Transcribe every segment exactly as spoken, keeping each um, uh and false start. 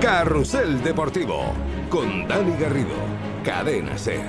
Carrusel Deportivo con Dani Garrido, Cadena SER.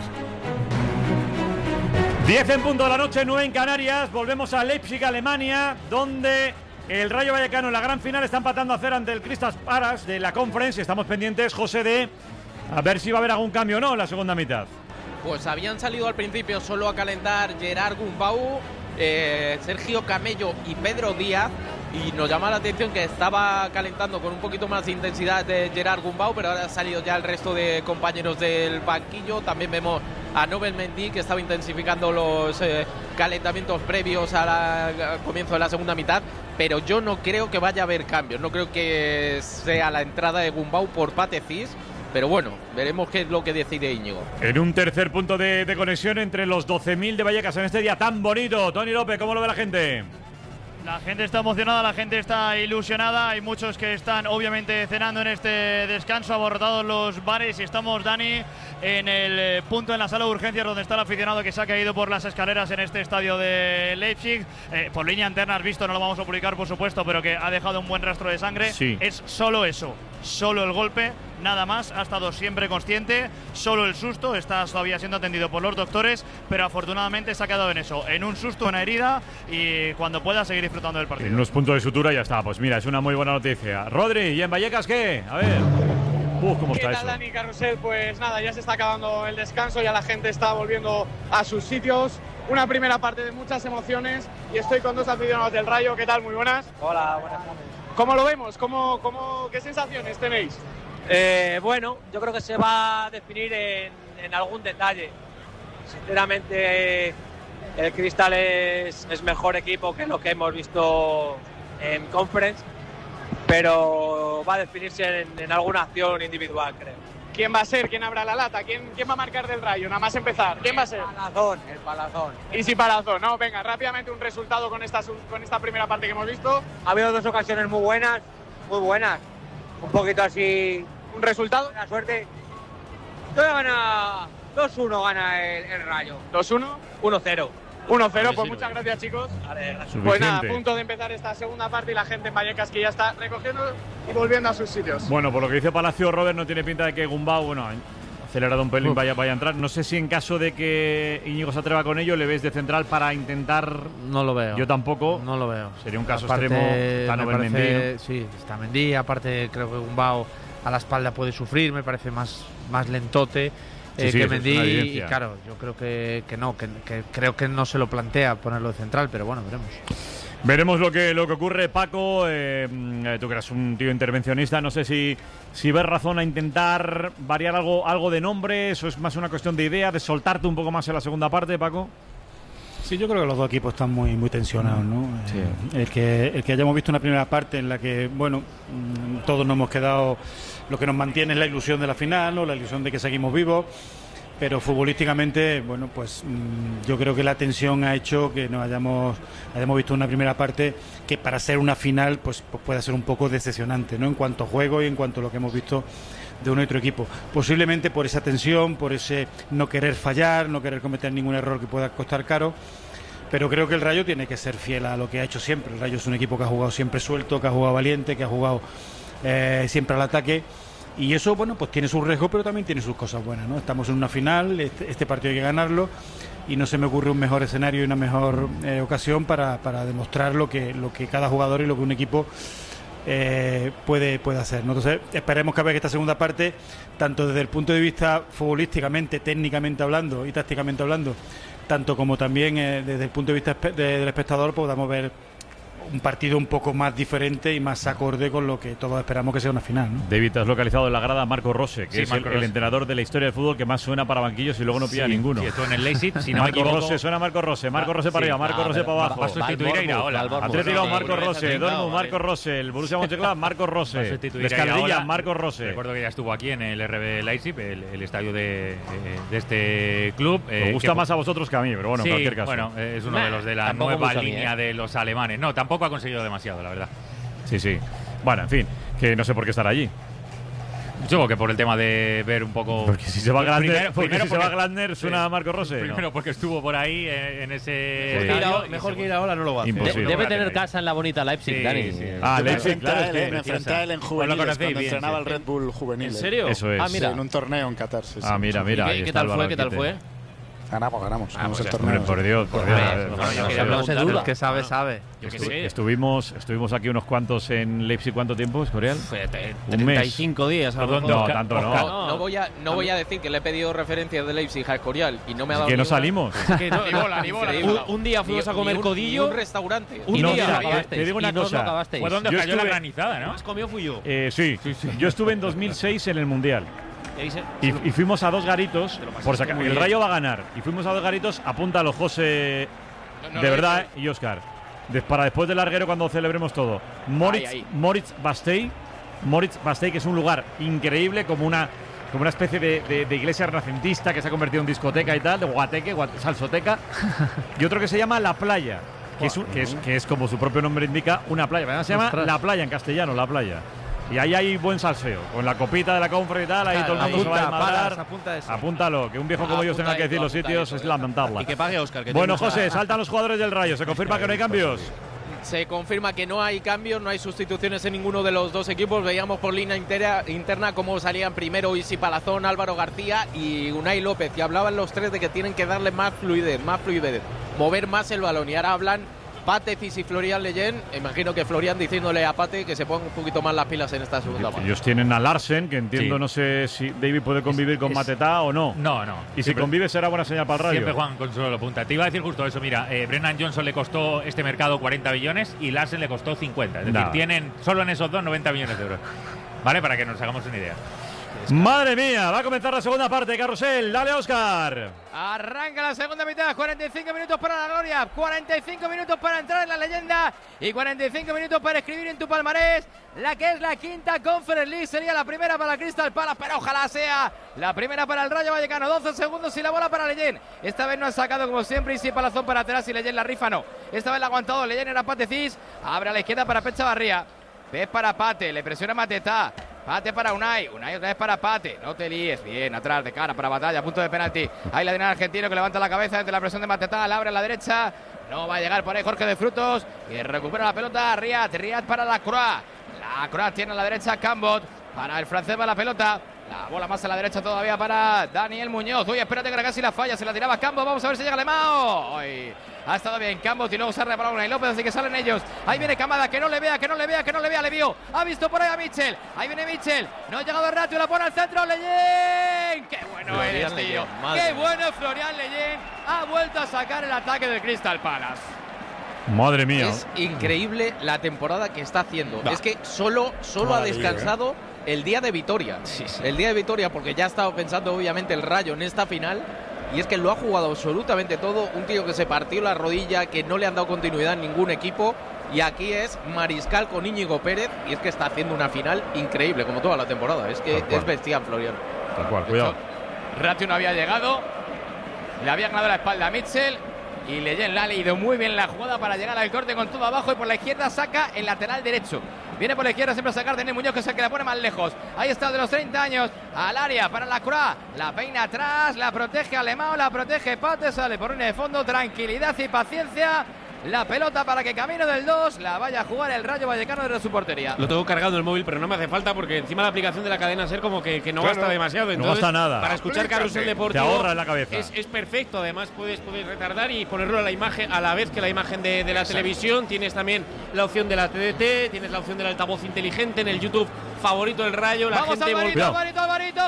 diez en punto de la noche, nueve en Canarias. Volvemos a Leipzig, Alemania, donde el Rayo Vallecano en la gran final está empatando a cero ante el Crystal Palace de la Conference. Estamos pendientes, José, de a ver si va a haber algún cambio o no en la segunda mitad. Pues habían salido al principio solo a calentar Gerard Gumbau, eh, Sergio Camello y Pedro Díaz. Y nos llama la atención que estaba calentando con un poquito más de intensidad de Gerard Gumbau, pero ahora ha salido ya el resto de compañeros del banquillo. También vemos a Nobel Mendy, que estaba intensificando los eh, calentamientos previos a la, al comienzo de la segunda mitad. Pero yo no creo que vaya a haber cambios. No creo que sea la entrada de Gumbau por Pate Cis. Pero bueno, veremos qué es lo que decide Íñigo. En un tercer punto de, de conexión entre los doce mil de Vallecas en este día tan bonito. Tony López, ¿cómo lo ve la gente? La gente está emocionada, la gente está ilusionada. Hay muchos que están obviamente cenando en este descanso, abarrotados los bares. Y estamos, Dani, en el punto en la sala de urgencias donde está el aficionado que se ha caído por las escaleras en este estadio de Leipzig. Eh, por línea interna has visto, no lo vamos a publicar por supuesto, pero que ha dejado un buen rastro de sangre. Sí. Es solo eso, solo el golpe, nada más. Ha estado siempre consciente, solo el susto. Está todavía siendo atendido por los doctores, pero afortunadamente se ha quedado en eso, en un susto, una herida, y cuando pueda seguir disfrutando del partido. En unos puntos de sutura ya está. Pues mira, es una muy buena noticia. Rodri, ¿y en Vallecas qué? A ver. Uf, ¿cómo está ¿Qué eso? tal, Dani, Carrusel? Pues nada, ya se está acabando el descanso, ya la gente está volviendo a sus sitios. Una primera parte de muchas emociones y estoy con dos aficionados del Rayo. ¿Qué tal? Muy buenas. Hola, buenas tardes. ¿Cómo lo vemos? ¿Cómo, cómo, ¿Qué sensaciones tenéis? Eh, bueno, yo creo que se va a definir en, en algún detalle. Sinceramente, el Crystal es, es mejor equipo que lo que hemos visto en Conference, pero va a definirse en, en alguna acción individual, creo. ¿Quién va a ser? ¿Quién abra la lata? ¿Quién, quién va a marcar del Rayo? Nada más empezar. ¿Quién va a ser? El Palazón, el Palazón. Y si Palazón, ¿no? Venga, rápidamente un resultado con esta, con esta primera parte que hemos visto. Ha habido dos ocasiones muy buenas, muy buenas. Un poquito así. ¿Un resultado? La suerte. Gana dos uno, gana el, el Rayo. ¿dos uno? uno cero. uno cero, pues muchas gracias, chicos. Vale, pues nada, a punto de empezar esta segunda parte y la gente en Vallecas que ya está recogiendo y volviendo a sus sitios. Bueno, por lo que dice Palacio, Robert, no tiene pinta de que Gumbau, bueno, acelerado un pelín, vaya, vaya a entrar. No sé si en caso de que Íñigo se atreva con ello, le ves de central para intentar. No lo veo. Yo tampoco. No lo veo. Sería un caso aparte, extremo. Está Nobel parece, Mendy, ¿no? Sí, está Mendy. Aparte, creo que Gumbau a la espalda puede sufrir, me parece más, más lentote. Sí, Eh, sí, que eso es Mendy, una y evidencia. claro, yo creo que, que no, que, que creo que no se lo plantea ponerlo de central, pero bueno, veremos. Veremos lo que, lo que ocurre, Paco. Eh, tú que eres un tío intervencionista, no sé si, si ves razón a intentar variar algo, algo de nombre. Eso es más una cuestión de idea, de soltarte un poco más en la segunda parte, Paco. Sí, yo creo que los dos equipos están muy muy tensionados, ¿no? Sí. Eh, el que el que hayamos visto una primera parte en la que, bueno, mmm, todos nos hemos quedado, lo que nos mantiene es la ilusión de la final, ¿no? La ilusión de que seguimos vivos, pero futbolísticamente, bueno, pues mmm, yo creo que la tensión ha hecho que nos hayamos hayamos visto una primera parte que para ser una final, pues, pues pueda ser un poco decepcionante, ¿no? En cuanto a juego y en cuanto a lo que hemos visto de un otro equipo, posiblemente por esa tensión, por ese no querer fallar, no querer cometer ningún error que pueda costar caro, pero creo que el Rayo tiene que ser fiel a lo que ha hecho siempre. El Rayo es un equipo que ha jugado siempre suelto, que ha jugado valiente, que ha jugado eh, siempre al ataque, y eso, bueno, pues tiene sus riesgos, pero también tiene sus cosas buenas, ¿no? Estamos en una final, este, este partido hay que ganarlo, y no se me ocurre un mejor escenario y una mejor eh, ocasión para, para demostrar lo que, lo que cada jugador y lo que un equipo Eh, puede, puede hacer, ¿no? Entonces esperemos que a ver que esta segunda parte, tanto desde el punto de vista futbolísticamente, técnicamente hablando y tácticamente hablando, tanto como también eh, desde el punto de vista espe- de, del espectador, podamos ver un partido un poco más diferente y más acorde con lo que todos esperamos que sea una final, ¿no? David, has localizado en la grada a Marco Rose, que Sí, es Marco el, Rose. el entrenador de la historia del fútbol que más suena para banquillos y luego no pilla Sí, ninguno. sí, estuvo en el Leipzig, si no Marco me equivoco. Rose, suena Marco Rose, Marco Va- Rose para sí, arriba, Marco va, Rose pero para abajo. va a sustituir a Iraola. Atlético, Sí, Marco sí, Rose, sí, Dortmund, sí, Marco sí. Rose, el Borussia Mönchengladbach, Marco Va a Rose, sustituir a Descaldilla, Iraola. Marco Rose. Recuerdo que ya estuvo aquí en el R B Leipzig, el, el estadio de, eh, de este club. Me eh, gusta que- más a vosotros que a mí, pero bueno, sí, en cualquier caso. bueno, eh, es uno Nah, de los de la tampoco nueva mucho a mí, línea ¿eh? de los alemanes. No, tampoco ha conseguido demasiado, la verdad. Sí, sí. Bueno, en fin, que no sé por qué estar allí. Supongo que por el tema de ver un poco. Porque si se va Gladner, primero, porque primero si se porque, va Gladner suena sí. a Marco Rose. Primero ¿no? porque estuvo por ahí en, en ese. Mejor, que ir, a, y mejor que ir ahora no lo va a hacer. Imposible. De, debe tener casa en la bonita Leipzig, Sí, Dani. sí. Ah, Yo me Leipzig, enfrenté claro, a es él, que eh, me enfrenté a él en Pues lo juveniles conocéis cuando bien, entrenaba sí. el Red Bull juvenil. ¿En serio? Eso es. Ah, Sí, mira. en un torneo en Qatar. Sí, sí. Ah, mira, mira. ¿Y ahí ¿Qué, qué está tal Álvaro fue? ¿Qué tal Quite. fue? Ganamos, ganamos. Ganamos el Hombre, torneo. por Dios, por Dios. Hombre, eh, no, no, yo no, quería no, preguntar, no, duda. El que sabe, sabe. Yo qué Estu- sé. Estuvimos, estuvimos aquí unos cuantos en Leipzig. ¿Cuánto tiempo, Escorial? Fue te- Un treinta y mes. cinco días. a lo Perdón, mejor. No, Oscar- tanto Oscar- no. No, no voy a, no voy a decir que le he pedido referencias de Leipzig a Escorial y no me ha Es dado que ni no una. salimos. Es que no- Ni bola, ni bola, ni un, bola. un día fuimos Ni- a comer ni un- codillo. ni un restaurante. Un Y no, día mira, acabasteis, te digo una y no os lo cosa. acabasteis. Fue donde Yo cayó la estuve- granizada, ¿no? Más comió fui yo. Eh, sí, yo estuve en dos mil seis en el Mundial. Y ahí se- Y, y fuimos a dos garitos. Por sacar, muy el bien. Rayo va a ganar. Y fuimos a dos garitos. Apúntalo, José. No, no de lo verdad, hice. eh, y Oscar. Des- para después del larguero, cuando celebremos todo. Moritz, Ahí, ahí. Moritz Bastei. Moritz Bastei, que es un lugar increíble, como una, como una especie de, de- de iglesia renacentista que se ha convertido en discoteca y tal, de guateque, guat- salsoteca. Y otro que se llama La Playa. Que es, un- que, es, que es, como su propio nombre indica, una playa. Además, se llama Ostras. La Playa en castellano, La Playa. Y ahí hay buen salseo. Con la copita de la conferencia y tal, ahí todo el mundo se va a Apunta, desmadrar. Palas, apunta eso. Apúntalo, que un viejo como ellos tenga que decir los sitios es lamentable. Y que pague Oscar. Que Bueno, tenemos a- José, saltan los jugadores del Rayo. ¿Se confirma que no hay cambios? Se confirma que no hay cambios, no hay sustituciones en ninguno de los dos equipos. Veíamos por línea intera- interna cómo salían primero Isi Palazón, Álvaro García y Unai López. Y hablaban los tres de que tienen que darle más fluidez, más fluidez, mover más el balón. Y ahora hablan Pate, Cis y Florian Leyen. Imagino que Florian diciéndole a Pate que se ponga un poquito más las pilas en esta segunda parte. Ellos tienen a Larsen, que entiendo, Sí. no sé si David puede convivir con es- Matetá o no. No, no. Y si Siempre- convive será buena señal para el Rayo. Siempre Juan Consuelo punta. Te iba a decir justo eso, mira, eh, Brennan Johnson le costó este mercado cuarenta billones y Larsen le costó cincuenta. Es decir, Nada. tienen solo en esos dos noventa millones de euros. ¿Vale? Para que nos hagamos una idea. Madre mía, va a comenzar la segunda parte, Carrusel. Dale, Oscar. Arranca la segunda mitad, cuarenta y cinco minutos para la gloria, cuarenta y cinco minutos para entrar en la leyenda y cuarenta y cinco minutos para escribir en tu palmarés la que es la quinta Conference League. Sería la primera para Crystal Palace, pero ojalá sea la primera para el Rayo Vallecano. doce segundos y la bola para Leyen. Esta vez no ha sacado como siempre y si Palazón para atrás y Leyen la rifa no. Esta vez la ha aguantado Leyen, era Pate Cis, abre a la izquierda para Pecha Barría. Pez para Pate, le presiona Matetá. Pate para Unai, Unai otra vez para Pate, no te líes, bien, atrás de cara para Batalla, punto de penalti. Ahí la tiene el argentino que levanta la cabeza desde la presión de Matetá, la abre a la derecha, no va a llegar por ahí Jorge de Frutos y recupera la pelota Riad, Riad para la Croix, la Croix tiene a la derecha Cambot, para el francés va la pelota, la bola más a la derecha todavía para Daniel Muñoz. Uy, espérate que era casi la falla, se la tiraba Cambot, vamos a ver si llega Lemao. Uy, ha estado bien Cambot y luego se ha reparado Unai López, así que salen ellos. Ahí viene Camada, que no le vea, que no le vea, que no le vea, le vio. Ha visto por ahí a Mitchell. Ahí viene Mitchell. No ha llegado el ratio, la pone al centro Leyen. Qué bueno Florian eres, tío. Leyen, madre Qué mía. bueno Florian Leyen. Ha vuelto a sacar el ataque del Crystal Palace. Madre mía. Es increíble la temporada que está haciendo. No. Es que solo, solo Toda ha la liga, descansado el día de Vitoria. El día de Vitoria, porque ya ha estado pensando obviamente el Rayo en esta final. Y es que lo ha jugado absolutamente todo. Un tío que se partió la rodilla, que no le han dado continuidad en ningún equipo. Y aquí es Mariscal con Íñigo Pérez. Y es que está haciendo una final increíble, como toda la temporada. Es que Tal cual. es bestial, Florian. Tal cual, cuidado. Ratio no había llegado. Le había ganado la espalda a Mitchell. Y Leyen la ha leído muy bien la jugada para llegar al corte con todo abajo. Y por la izquierda saca el lateral derecho. Viene por la izquierda siempre a sacar Daniel Muñoz, que es el que la pone más lejos. Ahí está el de los treinta años. Al área para la Croix. La peina atrás. La protege Alemão. La protege Pate. Sale por línea de fondo. Tranquilidad y paciencia. La pelota para que camino del dos la vaya a jugar el Rayo Vallecano desde su portería. Lo tengo cargado en el móvil, pero no me hace falta porque encima la aplicación de la cadena SER como que, que no Claro, gasta demasiado. no Entonces, gasta nada. Para escuchar Carrusel Deportivo Te ahorra en la cabeza. Es, es perfecto. Además puedes, puedes retardar y ponerlo a la imagen a la vez que la imagen de, de la televisión. Tienes también la opción de la T D T, tienes la opción del altavoz inteligente en el YouTube favorito del Rayo. La Vamos, gente Alvarito, volvió- Alvarito, Alvarito,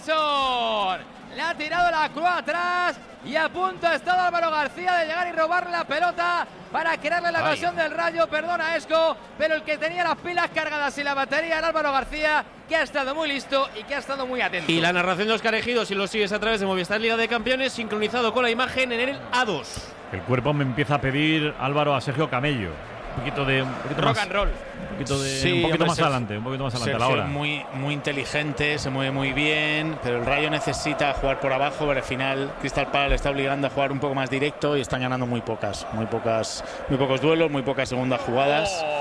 Henderson. Le ha tirado la Croix atrás y a punto ha estado Álvaro García de llegar y robar la pelota para crearle la Vaya. ocasión del Rayo. Perdona, Esco, pero el que tenía las pilas cargadas y la batería era Álvaro García, que ha estado muy listo y que ha estado muy atento. Y la narración de Óscar Ejido, si lo sigues a través de Movistar Liga de Campeones, sincronizado con la imagen en el A dos. El cuerpo me empieza a pedir, Álvaro, a Sergio Camello. Un poquito de. Un poquito Rock más, and roll. Un poquito, de, Sí, un poquito hombre, más Sergio- adelante, un poquito más adelante a la Sergio hora. muy, muy inteligente, se mueve muy bien, pero el Rayo necesita jugar por abajo, pero al final Crystal Palace le está obligando a jugar un poco más directo y están ganando muy pocas, muy pocas, muy pocos duelos, muy pocas segundas jugadas.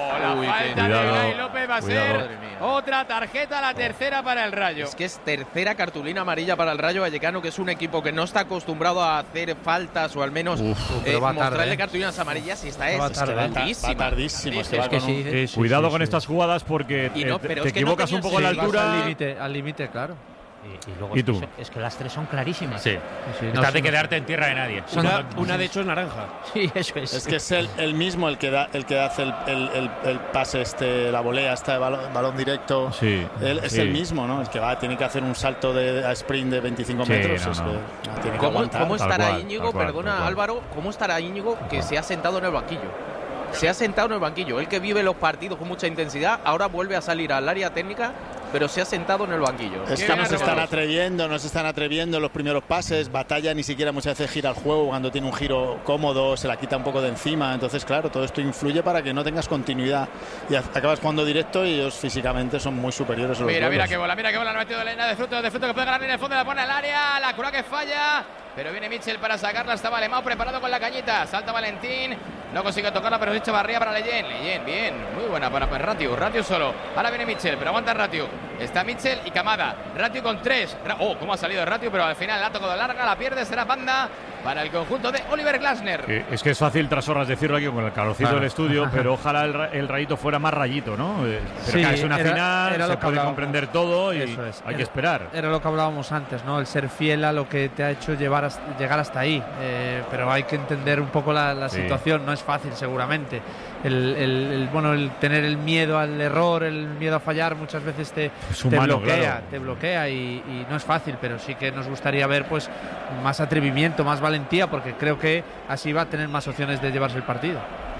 La Uy, falta cuidado, de Unai López va a cuidado. ser Madre mía. otra tarjeta, la tercera para el Rayo. Es que es tercera cartulina amarilla para el Rayo Vallecano, que es un equipo que no está acostumbrado a hacer faltas o al menos Uf, eh, pero va mostrarle tarde, ¿eh? cartulinas amarillas y esta es, Va es que tarde, va va ta- tardísima. va tardísimo, se va que con sí, un- sí, sí, Cuidado sí, con sí. estas jugadas porque Y no, eh, te, pero te es que no equivocas un tenían poco en la Sí, vas altura. al límite, al límite, claro. Y, y luego ¿Y es, que tú? son- es que las tres son clarísimas. Sí. Sí, sí, no, Estás de sí, quedarte en tierra de nadie. Una, Cuando- una de hecho es naranja. Sí, eso es. Es que es el, el mismo el que da el que hace el, el, el, el pase este, la volea, este balón, balón directo. Sí, Él, es sí. el mismo, ¿no? El que va, tiene que hacer un salto de a sprint de veinticinco Sí, metros. no, es no. que, no, tiene que ¿Cómo, aguantar. cómo Tal estará cual, Íñigo? tal cual, Perdona, tal cual. Álvaro. ¿Cómo estará Íñigo que se ha sentado en el banquillo? Se ha sentado en el banquillo. Él que vive los partidos con mucha intensidad, ahora vuelve a salir al área técnica, pero se ha sentado en el banquillo. Es Qué que bien no se están arreglado. atreviendo, no se están atreviendo en los primeros pases. Batalla ni siquiera muchas veces gira el juego cuando tiene un giro cómodo, se la quita un poco de encima. Entonces, claro, todo esto influye para que no tengas continuidad y a- acabas jugando directo y ellos físicamente son muy superiores a los Mira, mira duelos. qué bola, mira qué bola, no ha metido Elena de fruto, de fruto que puede ganar en el fondo, la pone al área, la cura que falla, pero viene Mitchell para sacarla, estaba Alemão preparado con la cañita, salta Valentín, no consigue tocarla, pero dicho barría para Leyen, Leyen, bien, muy buena para pues, Ratiu, Ratiu solo, ahora viene Mitchell, pero aguanta Ratiu, está Mitchell y Kamada, Ratiu con tres, Ra- oh, cómo ha salido Ratiu, pero al final la ha tocado larga, la pierde, será banda para el conjunto de Oliver Glasner. Que es que es fácil tras horas decirlo aquí con el calorcito Claro. del estudio, pero ojalá el, ra- el rayito fuera más rayito, ¿no? Eh, Pero Sí, claro, es una era- final, era lo se que puede hablábamos. comprender todo y Eso es. hay que Era- esperar. Era lo que hablábamos antes, ¿no? El ser fiel a lo que te ha hecho llevar hasta- llegar hasta ahí. Eh, pero hay que entender un poco la, la Sí. situación. No es fácil, seguramente. El, el- el- bueno, el tener el miedo al error, el miedo a fallar, muchas veces te, Es te humano, bloquea, claro. te bloquea y, y no es fácil. Pero sí que nos gustaría ver, pues, más atrevimiento, más valentía, porque creo que así va a tener más opciones de llevarse el partido.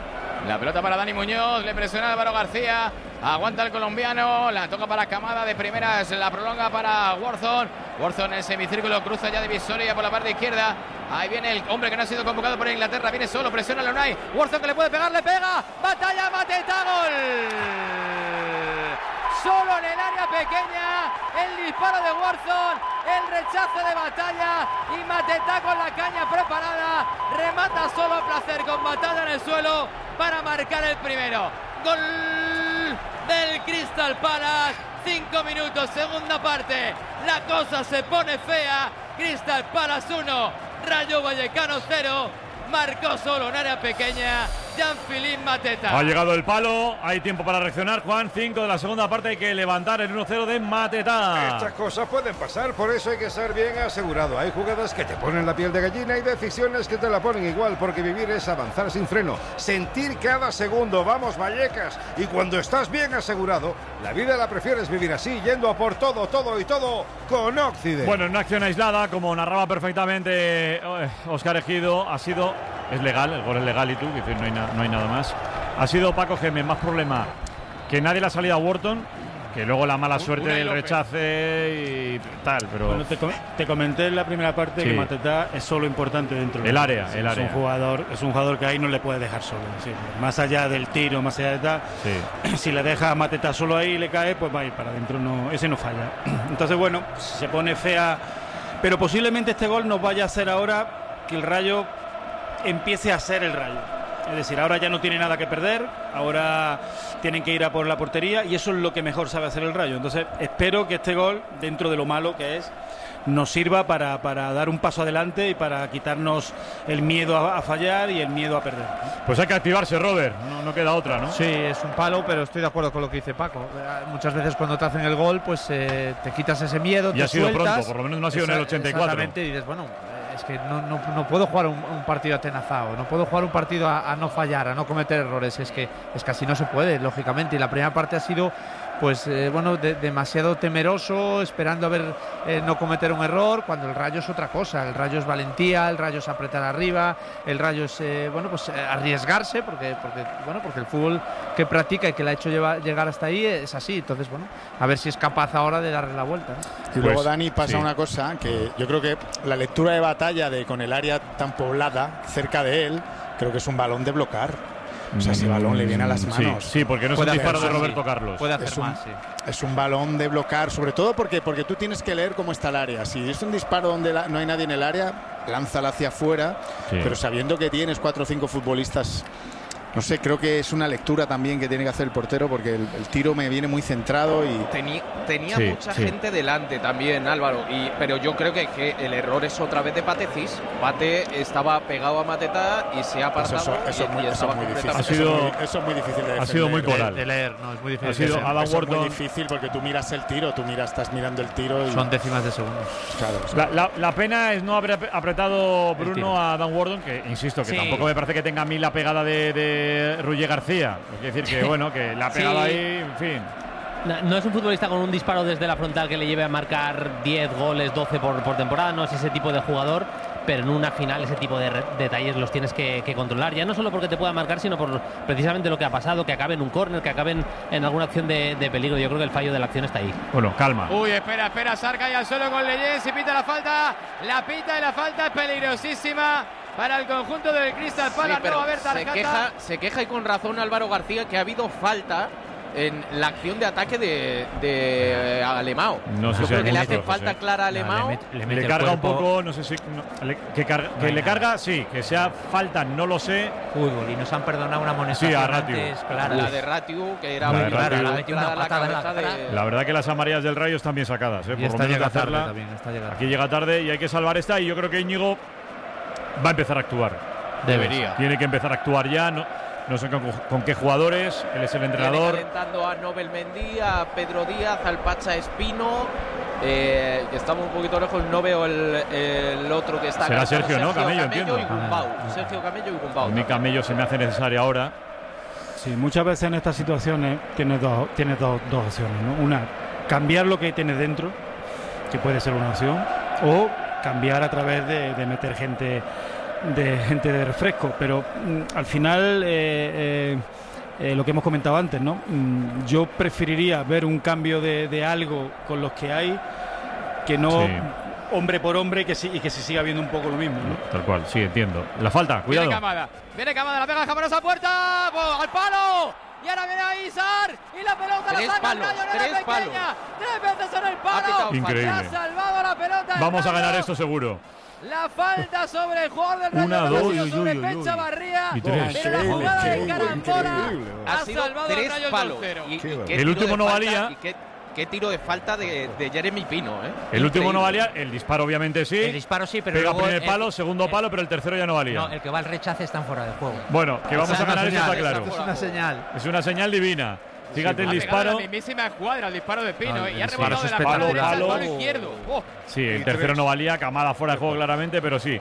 La pelota para Dani Muñoz, le presiona Álvaro García, aguanta el colombiano, la toca para Kamada de primeras, la prolonga para Warzone. Warzone en el semicírculo, cruza ya divisoria por la parte izquierda. Ahí viene el hombre que no ha sido convocado por Inglaterra, viene solo, presiona a Unai. Warzone que le puede pegar, le pega. Batalla, Mateta, gol. Solo en el área pequeña, el disparo de Warzone, el rechazo de Batalla y Mateta con la caña preparada, remata solo a placer con Batalla en el suelo para marcar el primero. Gol del Crystal Palace, cinco minutos, segunda parte, la cosa se pone fea, Crystal Palace uno, Rayo Vallecano cero, marcó solo en área pequeña Jean-Philippe Mateta. Ha llegado el palo, hay tiempo para reaccionar. Juan, cinco de la segunda parte, hay que levantar el uno cero de Mateta. Estas cosas pueden pasar, por eso hay que estar bien asegurado. Hay jugadas que te ponen la piel de gallina y decisiones que te la ponen igual, porque vivir es avanzar sin freno, sentir cada segundo. Vamos, Vallecas, y cuando estás bien asegurado, la vida la prefieres vivir así, yendo a por todo, todo y todo con Occident. Bueno, en una acción aislada, como narraba perfectamente eh, Óscar Ejido, ha sido, es legal, el gol es legal y tú, que no hay, na- no hay nada más. Ha sido Paco Gémez más problema que nadie le ha salido a Wharton, que luego la mala suerte Unai del López. rechace y tal, pero Bueno, te, com- te comenté en la primera parte Sí. que Mateta es solo importante dentro El del área, campo. el es área. un jugador es un jugador que ahí no le puede dejar solo, sí. Más allá del tiro, más allá de tal, sí. si le deja a Mateta solo ahí y le cae, pues va a ir para adentro, no, ese no falla. Entonces, bueno, se pone fea, pero posiblemente este gol nos vaya a hacer ahora que el Rayo empiece a ser el Rayo. Es decir, ahora ya no tiene nada que perder, ahora tienen que ir a por la portería y eso es lo que mejor sabe hacer el Rayo. Entonces, espero que este gol, dentro de lo malo que es, nos sirva para, para dar un paso adelante y para quitarnos el miedo a, a fallar y el miedo a perder. Pues hay que activarse, Robert, no, no queda otra, ¿no? Sí, es un palo, pero estoy de acuerdo con lo que dice Paco. Eh, Muchas veces cuando te hacen el gol, pues eh, te quitas ese miedo, Y te ha sido sueltas. pronto, por lo menos no ha sido en el Esa- ochenta y cuatro. Exactamente, y dices, bueno, eh, es que no, no, no puedo jugar un, un partido atenazado, no puedo jugar un partido a, a no fallar, a no cometer errores. Es que, es que así no se puede, lógicamente. Y la primera parte ha sido, pues eh, bueno, de- demasiado temeroso, esperando a ver eh, no cometer un error, cuando el Rayo es otra cosa. El Rayo es valentía, el Rayo es apretar arriba, el Rayo es eh, bueno, pues eh, arriesgarse, porque, porque, bueno, porque el fútbol que practica y que le ha hecho llevar- llegar hasta ahí es así. Entonces, bueno, a ver si es capaz ahora de darle la vuelta, ¿no? Y luego, Dani, pasa una cosa que yo creo que la lectura de Batalla de con el área tan poblada cerca de él, creo que es un balón de blocar. O sea, ese balón le viene a las Sí, manos. sí, porque no es un disparo de Roberto Carlos. Puede hacer es un, más, sí. Es un balón de blocar, sobre todo porque, porque tú tienes que leer cómo está el área. Si es un disparo donde la- no hay nadie en el área, lánzala hacia afuera, Sí. pero sabiendo que tienes cuatro o cinco futbolistas No sé, creo que es una lectura también que tiene que hacer el portero, porque el, el tiro me viene muy centrado y Tení, tenía Sí, mucha sí. gente delante también, Álvaro, y, pero yo creo que, que el error es otra vez de Patecis. Pate estaba pegado a Mateta y se ha Pues apartado eso, eso y, es muy, y eso estaba es muy difícil. completamente- Eso es muy- eso es muy difícil de Ha sido muy defender. coral. De leer, no, es muy difícil. Ha sido de leer. Adam Eso es muy Wharton. difícil porque tú miras el tiro, tú miras, estás mirando el tiro y Son décimas de segundo. claro, La, la- la pena es no haber ap- apretado Bruno a Dan Wharton, que insisto, que Sí. tampoco me parece que tenga a mí la pegada de, de Ruller García. Es decir, que bueno, que la ha pegado Sí. ahí, en fin. No, no es un futbolista con un disparo desde la frontal que le lleve a marcar diez goles, doce por, por temporada, no es ese tipo de jugador, pero en una final ese tipo de re- detalles los tienes que, que controlar, ya no solo porque te pueda marcar, sino por precisamente lo que ha pasado, que acabe en un córner, que acabe en, en alguna acción de, de peligro. Yo creo que el fallo de la acción está ahí. Bueno, calma. Uy, espera, espera, Sarca y al suelo con Leyes y pita la falta. La pita y la falta es peligrosísima para el conjunto del Crystal Sí, Palace. pero no va a haber se tarjeta. queja, se queja y con razón Álvaro García que ha habido falta en la acción de ataque de, de eh, Alemão. No sé Yo si creo hay que le mucho, hace José. falta clara a Alemão. Le, carga un poco, no sé si. no, le- que carga- que le carga, sí, que sea falta, no lo sé. Fútbol, y nos han perdonado una moneda. Sí, a Ratiu. Claro. La de Ratiu, que era La muy de clara, Ratiu. la Le de metió una clara la patada en la cabeza cara. de- La verdad que las amarillas del Rayo están bien sacadas, ¿eh? Y por lo esta menos de llega tarde hacerla. también. Esta llega Aquí llega tarde y hay que salvar esta. Y yo creo que Íñigo va a empezar a actuar. Debería. Tiene que empezar a actuar ya. No, no sé con, con qué jugadores. Él es el Viene entrenador. calentando a Nobel Mendy, a Pedro Díaz, al Pacha Espino. Eh, que estamos un poquito lejos, no veo el, el otro que está. Será calentando, Sergio, ¿no? Camello, entiendo. y Gumbau. Sergio Camello y Gumbau. Mi Camello se me hace necesario ahora. Sí, muchas veces en estas situaciones tienes dos, tienes dos, dos opciones, ¿no? Una, cambiar lo que tienes dentro, que puede ser una opción, o cambiar a través de, de meter gente de gente de refresco. Pero mm, al final, eh, eh, eh, lo que hemos comentado antes, ¿no? Mm, yo preferiría ver un cambio de, de algo con los que hay, que no Sí. hombre por hombre que sí, y que se siga viendo un poco lo mismo, ¿no? Tal cual, sí, entiendo. La falta, Viene cuidado. Camada. Viene Camada, la pega Jamarosa a puerta. ¡Oh, al palo! Y ahora viene a Izar. Y la pelota Tres la saca palos, el Rayo, no tres era pequeña. palos. Tres veces en el Ha palo. pitado Increíble. Le ha salvado la pelota. el Vamos a Rayo. ganar esto seguro. La falta sobre el jugador del Rayo. Una, Vallecano, dos, ha sido uy, sobre uy, uy, Pencha uy. Barría. Y tres. Pero la jugada de carambola Ha ha sido salvado al tres Rayo el palos. tercero. Y- y Qué qué barbaridad. tiro El último de no falta valía. y qué, qué tiro de falta de, de Jeremy Pino, ¿eh? El último no Increíble. valía, el disparo obviamente sí. El disparo sí, pero Pega luego primer el- palo, segundo el- palo, pero el tercero ya no valía. No, el que va al rechace está en fuera de juego. Bueno, que vamos Esa a es una ganar esto señal, está claro. Es una señal. Es una señal divina. Fíjate el Ha pegado disparo. la mismísima escuadra, el disparo de Pino. No, eh, y ha el rebotado de la disparo cara es derecha al espectacular. palo izquierdo. Oh. Sí, el tercero no valía, Camada fuera de juego claramente, pero sí.